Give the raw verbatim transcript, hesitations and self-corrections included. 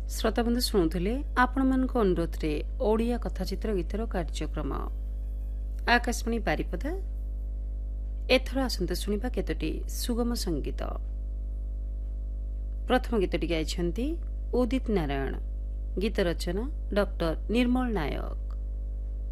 श्रोताबंधु शुणुले आपण मान अनुरोध रे ओडिया कथाचित्र गीतर कार्यक्रम आकाशवाणी बारिपदा। एथर आसंत शुणिबा केतोटी सुगम संगीत। प्रथम गीतटी गाइछन्ति उदित नारायण, गीत रचना डॉक्टर निर्मल नायक।